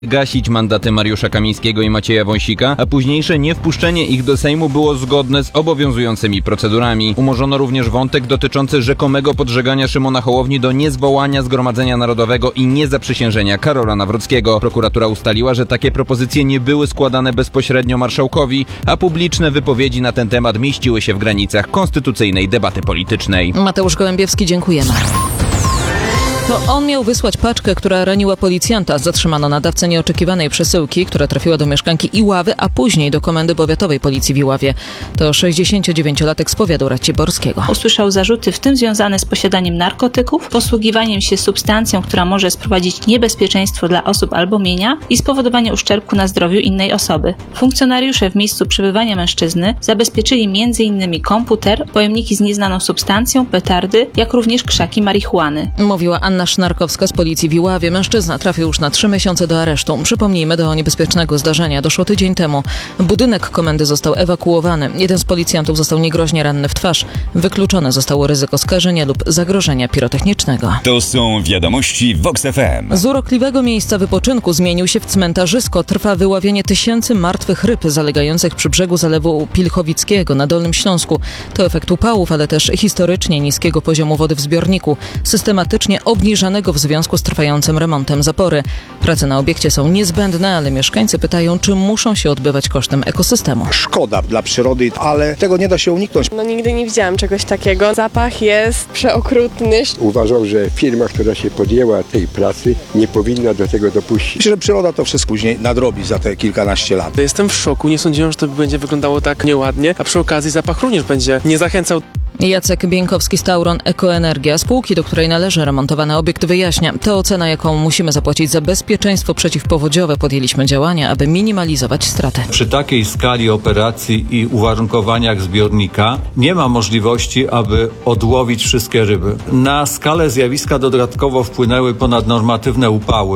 gasić mandaty Mariusza Kamińskiego i Macieja Wąsika, a późniejsze niewpuszczenie ich do Sejmu było zgodne z obowiązującymi procedurami. Umorzono również wątek dotyczący rzekomego podżegania Szymona Hołowni do niezwołania Zgromadzenia Narodowego i niezaprzysiężenia Karola Nawrockiego. Prokuratura ustaliła, że takie propozycje nie były składane bezpośrednio marszałkowi, a publiczne wypowiedzi na ten temat mieściły się w granicach konstytucyjnej debaty politycznej. Mateusz Gołębiewski, dziękujemy. To on miał wysłać paczkę, która raniła policjanta. Zatrzymano nadawcę nieoczekiwanej przesyłki, która trafiła do mieszkanki Iławy, a później do Komendy Powiatowej Policji w Iławie. To 69-latek z powiatu Raciborskiego. Usłyszał zarzuty, w tym związane z posiadaniem narkotyków, posługiwaniem się substancją, która może sprowadzić niebezpieczeństwo dla osób albo mienia i spowodowanie uszczerbku na zdrowiu innej osoby. Funkcjonariusze w miejscu przebywania mężczyzny zabezpieczyli m.in. komputer, pojemniki z nieznaną substancją, petardy, jak również krzaki marihuany. Mówiła Anna Sznarkowska z Policji w Iławie. Mężczyzna trafił już na 3 miesiące do aresztu. Przypomnijmy, do niebezpiecznego zdarzenia doszło tydzień temu. Budynek komendy został ewakuowany. Jeden z policjantów został niegroźnie ranny w twarz. Wykluczone zostało ryzyko skażenia lub zagrożenia pirotechnicznego. To są wiadomości Vox FM. Z urokliwego miejsca wypoczynku zmienił się w cmentarzysko. Trwa wyławianie tysięcy martwych ryb zalegających przy brzegu Zalewu Pilchowickiego na Dolnym Śląsku. To efekt upałów, ale też historycznie niskiego poziomu wody w zbiorniku. Systematycznie obniżanego w związku z trwającym remontem zapory. Prace na obiekcie są niezbędne, ale mieszkańcy pytają, czy muszą się odbywać kosztem ekosystemu. Szkoda dla przyrody, ale tego nie da się uniknąć. Nigdy nie widziałam czegoś takiego. Zapach jest przeokrutny. Uważam, że firma, która się podjęła tej pracy, nie powinna do tego dopuścić. Myślę, że przyroda to wszystko później nadrobi za te kilkanaście lat. Jestem w szoku, nie sądziłem, że to będzie wyglądało tak nieładnie, a przy okazji zapach również będzie nie zachęcał. Jacek Bieńkowski z Tauron Ekoenergia, spółki, do której należy remontowany obiekt, wyjaśnia. To ocena, jaką musimy zapłacić za bezpieczeństwo przeciwpowodziowe. Podjęliśmy działania, aby minimalizować straty. Przy takiej skali operacji i uwarunkowaniach zbiornika nie ma możliwości, aby odłowić wszystkie ryby. Na skalę zjawiska dodatkowo wpłynęły ponadnormatywne upały.